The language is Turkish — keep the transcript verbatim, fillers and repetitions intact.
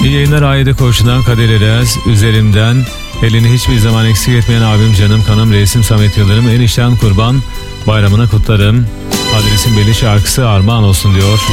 İyi yayınlar Aile Koçu'dan Kadir Erez. Üzerimden elini hiçbir zaman eksik etmeyen abim, canım, kanım, reisim Samet Yıldırım. Enişten kurban bayramına kutlarım. Adresin belli şarkısı armağan olsun diyor.